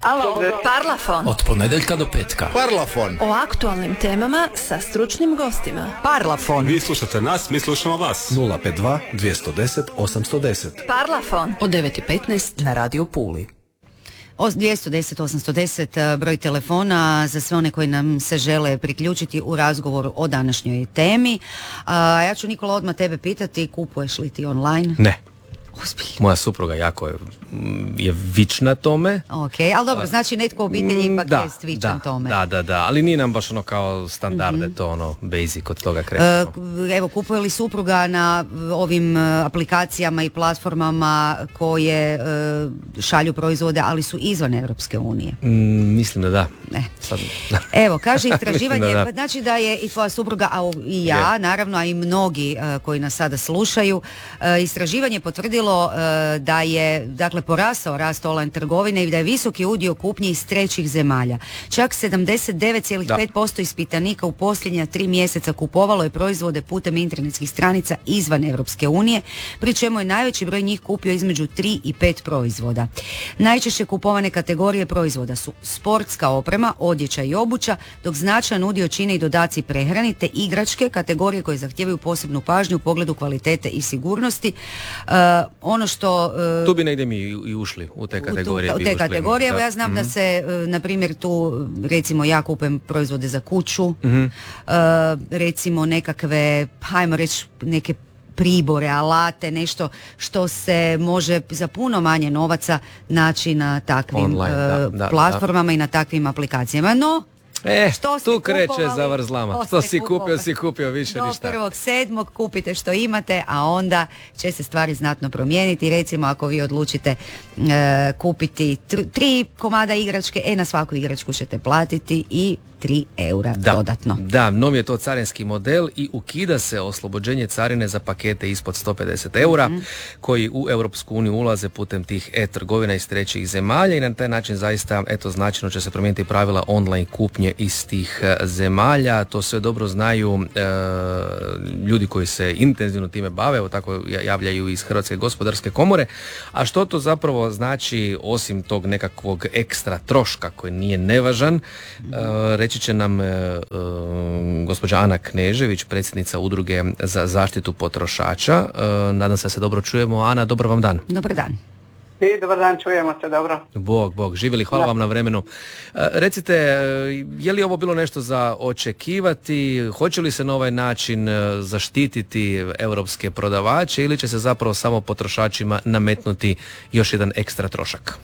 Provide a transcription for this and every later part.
Alo, Parlafon. Od ponedjeljka do petka. Parlafon. O aktualnim temama sa stručnim gostima. Parlafon. Vi slušate nas, mi slušamo vas. 052 210 810. Parlafon. Od 9:15 na Radio Puli. 210 810 broj telefona za sve one koji nam se žele priključiti u razgovoru o današnjoj temi. Ja ću, Nikola, odmah tebe pitati, kupuješ li ti online? Ne. Ozbiljno. Moja supruga jako je vična tome. Ok, ali dobro, znači netko u obitelji ipak je vičan tome. Da, ali nije nam baš ono kao standarde, to ono basic, od toga krećemo. Evo, kupuje li supruga na ovim aplikacijama i platformama koje šalju proizvode, ali su izvan Europske unije? Mislim da da. Ne. Sad, da. Evo, kaže istraživanje, da. znači da je i tvoja supruga, a i ja, naravno, a i mnogi koji nas sada slušaju, istraživanje potvrdilo da je, dakle, porastao rast online trgovine i da je visoki udio kupnje iz trećih zemalja. Čak 79,5% ispitanika u posljednja 3 mjeseca kupovalo je proizvode putem internetskih stranica izvan Europske unije, pri čemu je najveći broj njih kupio između 3 i 5 proizvoda. Najčešće kupovane kategorije proizvoda su sportska oprema, odjeća i obuća, dok značajan udio čine i dodaci prehrani te igračke, kategorije koje zahtijevaju posebnu pažnju u pogledu kvalitete i sigurnosti. Ono što... tu bi negdje mi i ušli u te kategorije. U te kategorije, evo ja znam da se, na primjer, tu, recimo, ja kupujem proizvode za kuću, recimo nekakve, hajmo reći, neke pribore, alate, nešto što se može za puno manje novaca naći na takvim online, platformama i na takvim aplikacijama. No, što tu kreće zavrzlama. Što si kupio više ništa. Do 1.7. kupite što imate, a onda će se stvari znatno promijeniti. Recimo, ako vi odlučite kupiti 3 komada igračke, na svaku igračku ćete platiti i 3 eura dodatno. Da, novi je to carinski model i ukida se oslobođenje carine za pakete ispod 150 eura koji u Europsku uniju ulaze putem tih e-trgovina iz trećih zemalja i na taj način zaista, značajno će se promijeniti pravila online kupnje iz tih zemalja. To sve dobro znaju ljudi koji se intenzivno time bave, evo tako javljaju iz Hrvatske gospodarske komore. A što to zapravo znači, osim tog nekakvog ekstra troška koji nije nevažan, reći će nam gospođa Ana Knežević, predsjednica Udruge za zaštitu potrošača. Nadam se da se dobro čujemo. Ana, dobar vam dan. Dobar dan. I dobar dan, čujemo se dobro. Bog, živjeli, hvala vam na vremenu. Recite, je li ovo bilo nešto za očekivati? Hoće li se na ovaj način zaštititi europske prodavače ili će se zapravo samo potrošačima nametnuti još jedan ekstra trošak?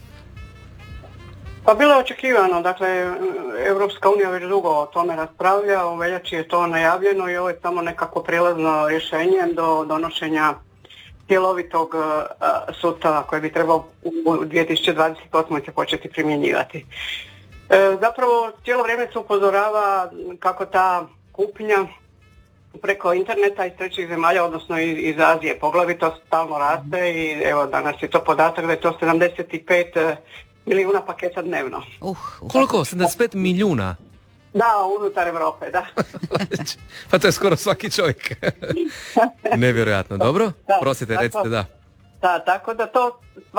Pa bilo je očekivano, dakle, Europska unija već dugo o tome raspravlja, u veljači je to najavljeno i ovo je samo nekako prijelazno rješenje do donošenja cjelovitog sustava koji bi trebao u 2028. se početi primjenjivati. Zapravo cijelo vrijeme se upozorava kako ta kupnja preko interneta iz trećih zemalja, odnosno iz Azije poglavito, stalno raste i evo danas je to podatak da je to 75 milijuna paketa dnevno. Koliko? 75 milijuna? Da, unutar Europe, da. Pa to je skoro svaki čovjek. Nevjerojatno. Dobro? Prosite, recite da. Da, tako da to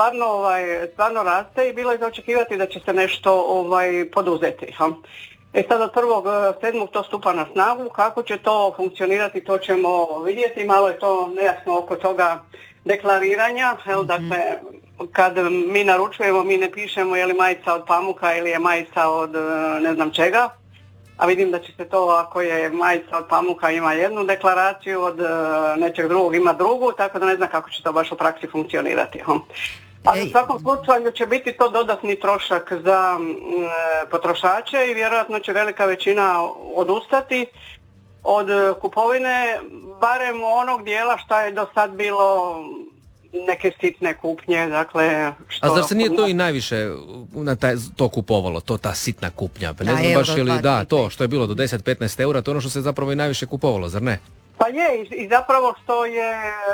stvarno raste i bilo je za očekivati da će se nešto poduzeti. Sad od 1.7. to stupa na snagu. Kako će to funkcionirati, to ćemo vidjeti. Malo je to nejasno oko toga deklariranja. Dakle, kad mi naručujemo, mi ne pišemo je li majica od pamuka ili je majica od ne znam čega. A vidim da će se to, ako je majica od pamuka ima jednu deklaraciju, od nečeg drugog ima drugu, tako da ne znam kako će to baš u praksi funkcionirati. Ali u svakom slučaju će biti to dodatni trošak za potrošače i vjerojatno će velika većina odustati od kupovine, barem onog dijela što je do sad bilo neke sitne kupnje, dakle... A zar se nije to i najviše to kupovalo, ta sitna kupnja? Pa ne znam baš to što je bilo do 10-15 eura, to je ono što se zapravo i najviše kupovalo, zar ne? Pa je, i zapravo što je,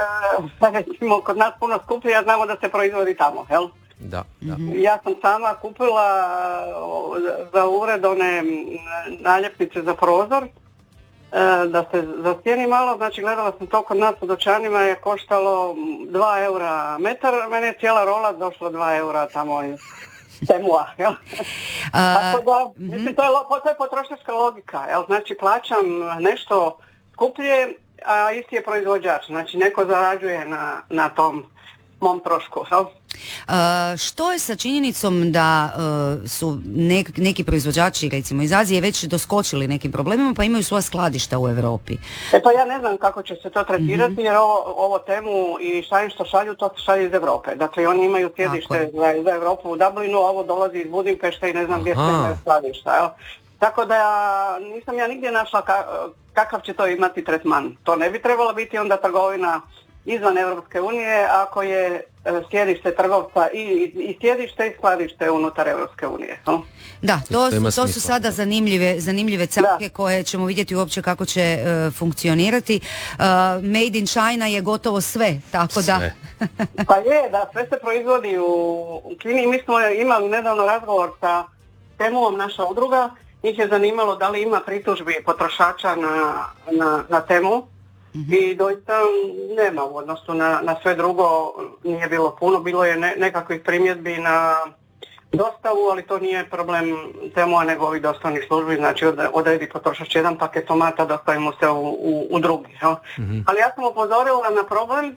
recimo, kod nas puno skuplje, ja znamo da se proizvodi tamo, jel? Da. Ja sam sama kupila za ured one naljepnice za prozor, da se zasjeni malo, znači gledala sam to kod nas u dućanima je koštalo 2 eura metar, mene je cijela rola došla 2 eura tamo temua, jel? Tako da, mislim, to je potrošačka logika, jel? Znači, plaćam nešto skuplje, a isti je proizvođač, znači neko zarađuje na tom mom trošku, jel? Što je sa činjenicom da su neki proizvođači, recimo iz Azije, već doskočili nekim problemima pa imaju svoja skladišta u Europi? Pa ja ne znam kako će se to tretirati, jer ovo temu i što šalju, to šalju iz Europe. Dakle, oni imaju sjedište za Europu u Dublinu, a ovo dolazi iz Budimpešte i ne znam gdje se imaju skladišta. Jel? Tako da nisam ja nigdje našla kakav će to imati tretman. To ne bi trebalo biti onda trgovina izvan Europske unije ako je sjedište trgovca i sjedište i skladište unutar Europske unije. Da, to su sada zanimljive cake koje ćemo vidjeti uopće kako će funkcionirati. Made in China je gotovo sve, tako da... Pa je, da, sve se proizvodi u Kini. Mi smo imali nedavno razgovor sa Temuom, naša udruga. Njih je zanimalo da li ima pritužbi potrošača na Temu. I doista nema u odnosu na sve drugo, nije bilo puno, bilo je nekakvih primjedbi na dostavu, ali to nije problem Temua nego ovih dostavnih službi, znači odredi potrošač jedan paket tomata, dostavi mu se u drugi. Ali ja sam upozorila na problem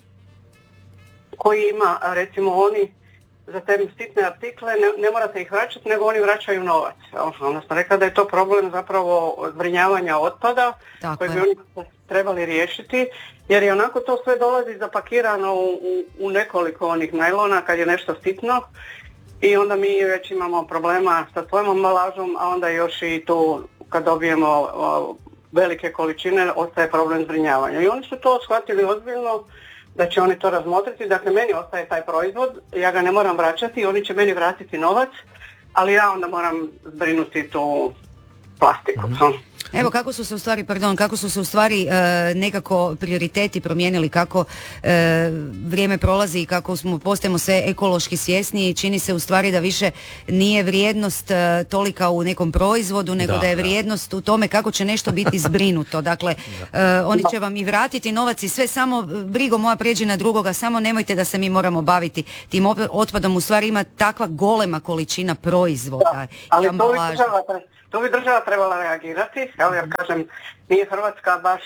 koji ima, recimo oni za te sitne artikle, ne morate ih vraćati, nego oni vraćaju novac. Onda sam rekla da je to problem zapravo zbrinjavanja otpada, koji bi oni trebali riješiti, jer je onako to sve dolazi zapakirano u nekoliko onih najlona kad je nešto sitno i onda mi već imamo problema sa svojom ambalažom, a onda još i tu kad dobijemo velike količine ostaje problem zbrinjavanja. I oni su to shvatili ozbiljno, da će oni to razmotriti, dakle meni ostaje taj proizvod, ja ga ne moram vraćati, oni će meni vratiti novac, ali ja onda moram zbrinuti tu plastiku. Evo kako su se u stvari nekako prioriteti promijenili, kako vrijeme prolazi i kako postajemo sve ekološki svjesniji, čini se u stvari da više nije vrijednost tolika u nekom proizvodu, nego da je vrijednost u tome kako će nešto biti zbrinuto. Dakle, oni će vam i vratiti novac i sve, samo brigo moja prijeđi na drugoga, samo nemojte da se mi moramo baviti tim otpadom. U stvari ima takva golema količina proizvoda. Ali to bi država trebala reagirati, jer kažem, nije Hrvatska baš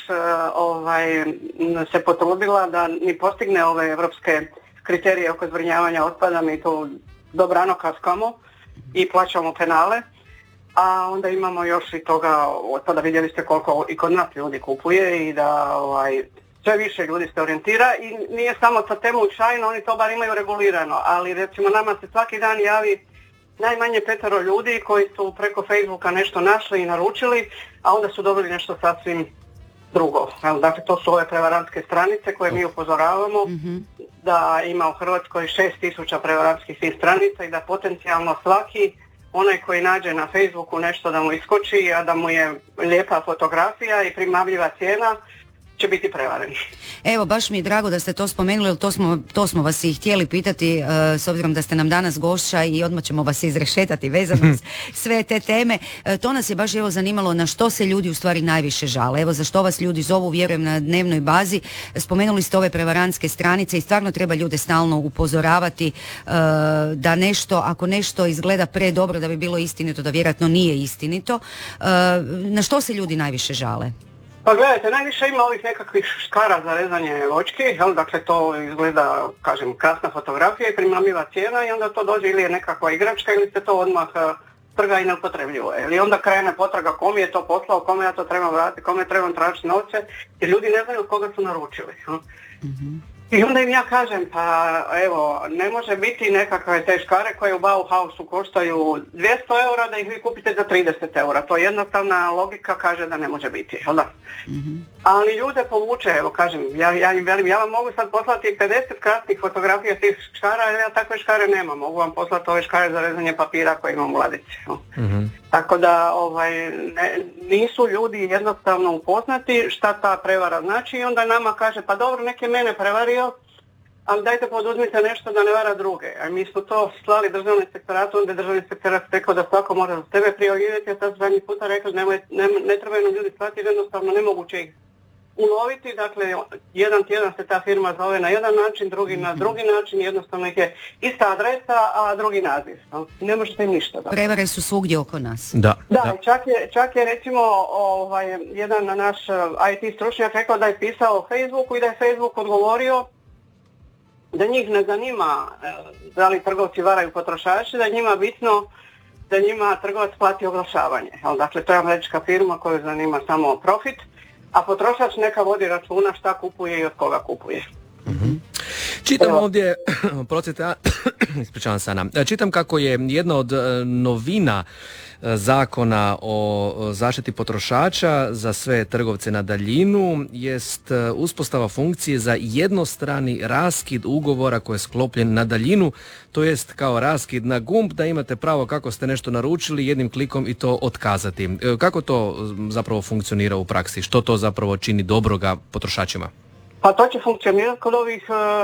se potrudila da ni postigne ove evropske kriterije oko zbrinjavanja otpada, mi to dobrano kaskamo i plaćamo penale, a onda imamo još i toga otpada, vidjeli ste koliko i kod nas ljudi kupuje i da sve više ljudi se orijentira i nije samo sa Temu u China, oni to bar imaju regulirano, ali recimo nama se svaki dan javi najmanje 5 ljudi koji su preko Facebooka nešto našli i naručili, a onda su dobili nešto sasvim drugo. Dakle, to su ove prevarantske stranice koje mi upozoravamo da ima u Hrvatskoj 6.000 prevarantskih stranica i da potencijalno svaki onaj koji nađe na Facebooku nešto da mu iskoči, a da mu je lijepa fotografija i primamljiva cijena, će biti prevaren. Evo, baš mi je drago da ste to spomenuli, jer to smo vas i htjeli pitati, s obzirom da ste nam danas gošća i odmah ćemo vas izrešetati vezano sve te teme. To nas je baš zanimalo na što se ljudi u stvari najviše žale. Evo, za što vas ljudi zovu, vjerujem, na dnevnoj bazi. Spomenuli ste ove prevarantske stranice i stvarno treba ljude stalno upozoravati da nešto, ako nešto izgleda predobro da bi bilo istinito, da vjerojatno nije istinito. Na što se ljudi najviše žale? Pa gledajte, najviše ima ovih nekakvih škara za rezanje voćki, dakle to izgleda, kažem, krasna fotografija i primamljiva cijena i onda to dođe ili je nekakva igračka ili se to odmah trga i neupotrebljivo je. Ili onda krene potraga kome je to poslao, kome ja to trebam vratiti, kome trebam tražiti novce, jer ljudi ne znaju od koga su naručili. I onda im ja kažem, pa evo, ne može biti nekakve te škare koje u Bauhausu koštaju 200 eura da ih vi kupite za 30 eura. To jednostavna logika kaže da ne može biti, jel da? Ali ljude povuče, evo kažem, ja im velim, ja vam mogu sad poslati 50 krasnih fotografija tih škara, jer ja takve škare nemam. Mogu vam poslati ove škare za rezanje papira koje imam u ladici. Tako da nisu ljudi jednostavno upoznati šta ta prevara znači i onda nama kaže, pa dobro, nek je mene prevario, ali dajte poduzmite nešto da ne vara druge. A mi smo to slali državnom inspektoratu, onda je državni inspektorat rekao da svako mora za tebe prijavljivati, a sad zadnji puta rekao ne trebaju nam ljudi shvatiti, jednostavno nemoguće ih uloviti, dakle jedan tjedan se ta firma zove na jedan način, drugi na drugi način, jednostavno je ista adresa, a drugi naziv. Ne možete im ništa dati. Prevare su svugdje oko nas. Da, čak je recimo jedan naš IT stručnjak rekao da je pisao Facebooku i da je Facebook odgovorio da njih ne zanima da li trgovci varaju potrošače, da je njima bitno da njima trgovac plati oglašavanje. Dakle, to je američka firma koju zanima samo profit, a potrošač neka vodi računa šta kupuje i od koga kupuje. Čitam ovdje, ispričavam se Ana, čitam kako je jedna od novina zakona o zaštiti potrošača za sve trgovce na daljinu jest uspostava funkcije za jednostrani raskid ugovora koji je sklopljen na daljinu, to jest kao raskid na gumb da imate pravo kako ste nešto naručili jednim klikom i to otkazati. Kako to zapravo funkcionira u praksi? Što to zapravo čini dobroga potrošačima? Pa to će funkcionirati kod ovih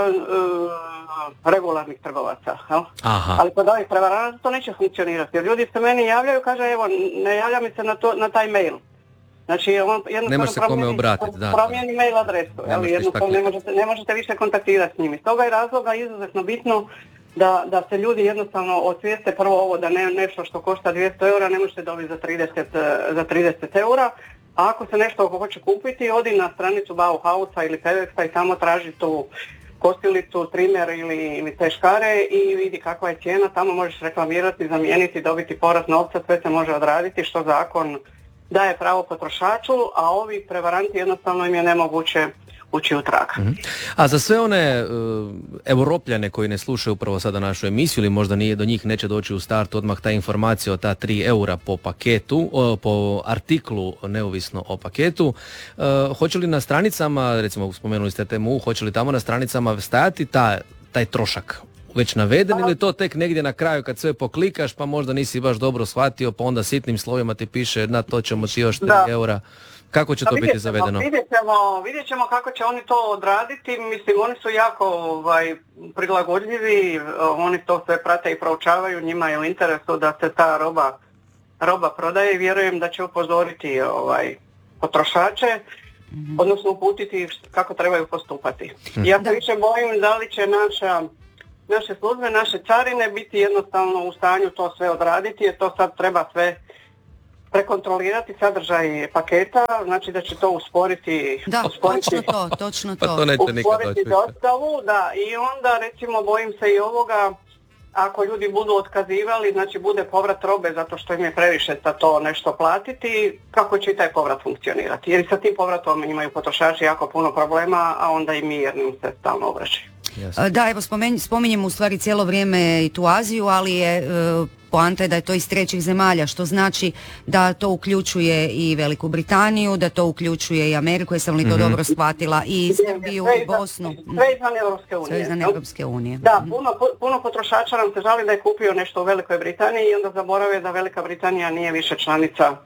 regularnih trgovaca, ali kod ovih prevaranata to neće funkcionirati. Jer ljudi se meni javljaju, kaže evo ne javlja mi se na taj mail. Znači on jednostavno promijeni mail adresu, ali jednostavno ne možete više kontaktirati s njim. Iz toga je razloga izuzetno bitno da se ljudi jednostavno osvijeste prvo ovo da nešto što košta 200 eura ne možete dobiti za 30 eura. A ako se nešto hoće kupiti, odi na stranicu Bauhausa ili Pevexa i tamo traži tu kosilicu, trimer ili te škare i vidi kakva je cijena. Tamo možeš reklamirati, zamijeniti, dobiti povrat novca, sve se može odraditi što zakon daje pravo potrošaču, a ovi prevaranti jednostavno im je nemoguće ući u trag. A za sve one Europljane koji ne slušaju upravo sada našu emisiju ili možda do njih neće doći u startu odmah ta informacija o ta 3 eura po paketu, po artiklu neovisno o paketu, hoće li na stranicama, recimo spomenuli ste TMU, hoće li tamo na stranicama stajati taj trošak već naveden ili to tek negdje na kraju kad sve poklikaš pa možda nisi baš dobro shvatio pa onda sitnim slovima ti piše na to ćemo ti još 3 eura. Kako će to biti zavedeno? Vidjet ćemo kako će oni to odraditi. Mislim, oni su jako prilagodljivi, oni to sve prate i proučavaju, njima je u interesu da se ta roba prodaje i vjerujem da će upozoriti potrošače, odnosno uputiti kako trebaju postupati. Ja se više bojim da li će naše službe, naše carine biti jednostavno u stanju to sve odraditi, jer to sad treba sve prekontrolirati sadržaj paketa, znači da će to usporiti. Da, točno to. Pa to neće nikad doći. Dostavu, da, i onda recimo bojim se i ovoga, ako ljudi budu otkazivali, znači bude povrat robe zato što im je previše za to nešto platiti, kako će i taj povrat funkcionirati? Jer sa tim povratom imaju potrošači jako puno problema, a onda i mi jer nam se stalno obraćaju. Da, evo spominjemo u stvari cijelo vrijeme i tu Aziju, ali je poanta je da je to iz trećih zemalja, što znači da to uključuje i Veliku Britaniju, da to uključuje i Ameriku, jesam li to dobro shvatila, i Srbiju i Bosnu. Sve izvan Europske unije. Sve izvan Europske unije. Da, puno potrošača nam se žali da je kupio nešto u Velikoj Britaniji i onda zaborave da Velika Britanija nije više članica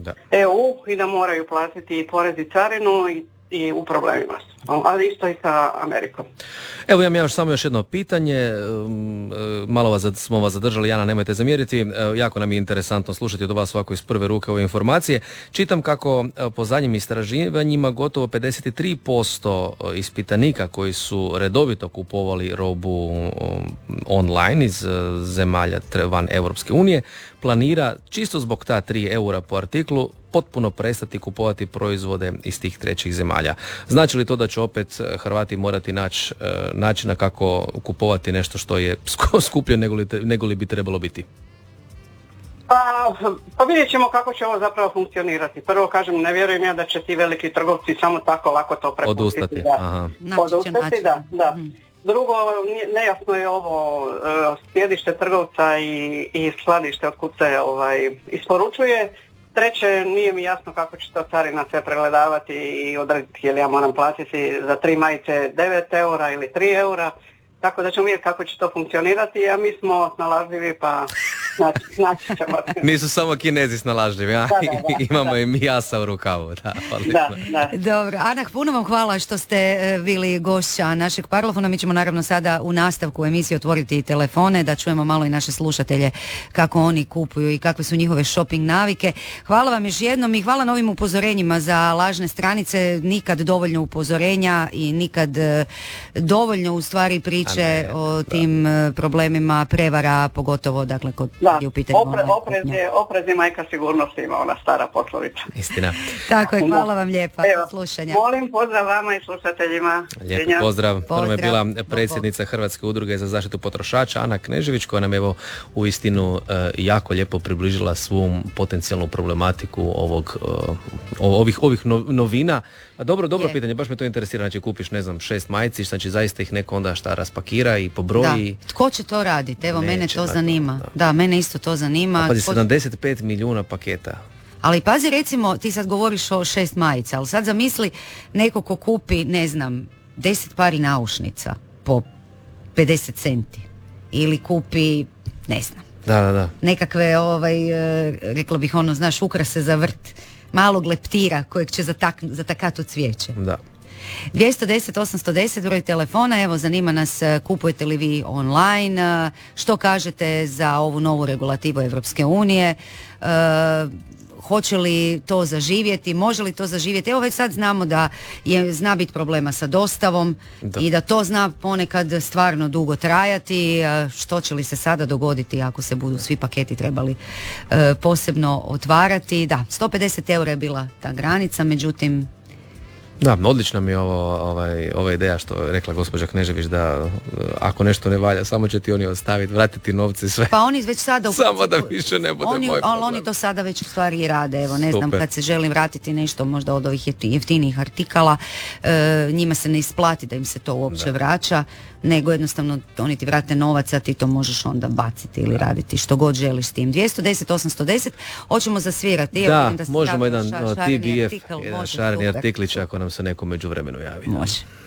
EU i da moraju platiti i porez i carinu i u problemima su, ali isto i sa Amerikom. Evo imam još samo jedno pitanje, malo smo vas zadržali, Jana, nemojte zamjeriti, jako nam je interesantno slušati od vas ovako iz prve ruke ove informacije. Čitam kako po zadnjim istraživanjima gotovo 53% ispitanika koji su redovito kupovali robu online iz zemalja van Europske unije planira čisto zbog ta 3 eura po artiklu potpuno prestati kupovati proizvode iz tih trećih zemalja. Znači li to da će opet Hrvati morati naći načina kako kupovati nešto što je skuplje nego li bi trebalo biti? Pa vidjet ćemo kako će ovo zapravo funkcionirati. Prvo kažem, ne vjerujem ja da će ti veliki trgovci samo tako lako to prepustiti. Odustati, da. Drugo, nejasno je ovo sjedište trgovca i skladište od kud se isporučuje. Treće, nije mi jasno kako će to carina sve pregledavati i odrediti je li ja moram platiti za 3 majice 9 eura ili 3 eura. Tako da ćemo vidjeti kako će to funkcionirati, a mi smo snalažljivi pa Znači ćemo. Nisu samo Kinezi snalažljivi, a? Da. Imamo i mi jasa u rukavu. Da. Dobro, Ana, puno vam hvala što ste bili gošća našeg Parlafona. Mi ćemo naravno sada u nastavku emisije otvoriti telefone da čujemo malo i naše slušatelje kako oni kupuju i kakve su njihove shopping navike. Hvala vam još jednom i hvala na ovim upozorenjima za lažne stranice. Nikad dovoljno upozorenja i nikad dovoljno u stvari priče o tim problemima prevara, pogotovo dakle kod je u pitanju oprez je majka sigurnosti, ima ona stara poslovica. Istina. Tako je, hvala vam lijepa. Slušanja. Molim pozdrav vama i slušateljima. Lijepo pozdrav. To nam je bila predsjednica Hrvatske udruge za zaštitu potrošača Ana Knežević, koja nam evo uistinu jako lijepo približila svu potencijalnu problematiku ovih novina. Dobro pitanje, baš me to interesira. Znači kupiš, ne znam, 6 majici, znači zaista ih neko onda raspakira i pobroji. Da. Tko će to raditi? Evo, mene to zanima. Da, mene isto to zanima. Pazi, 75 milijuna paketa. Ali pazi, recimo, ti sad govoriš o 6 majica, ali sad zamisli neko ko kupi, ne znam, 10 pari naušnica po 50 centi. Ili kupi, ne znam, da. nekakve, rekla bih znaš, ukrase za vrt, malog leptira kojeg će zatakati u cvijeće. Da. 210 810 broj telefona, evo zanima nas kupujete li vi online, što kažete za ovu novu regulativu Europske unije, hoće li to zaživjeti, može li to zaživjeti. Evo već sad znamo da zna biti problema sa dostavom i da to zna ponekad stvarno dugo trajati. Što će li se sada dogoditi ako se budu svi paketi trebali posebno otvarati. Da, 150 eura je bila ta granica, međutim... Da, odlična mi je ova ideja što je rekla gospođa Knežević, da ako nešto ne valja, samo će ti oni ostaviti, vratiti novce i sve. Pa oni već sada... Samo da više ne bude moj problem. Ali oni to sada već u stvari i rade. Evo, ne znam, kad se želim vratiti nešto možda od ovih jeftinijih artikala, njima se ne isplati da im se to uopće vraća, nego jednostavno oni ti vrate novac, a ti to možeš onda baciti ili raditi što god želiš s tim. 210 810, hoćemo zasvirati. Da, možemo jedan TBF, jedan šareni artiklić ako nam se neko međuvremenu javi. Može.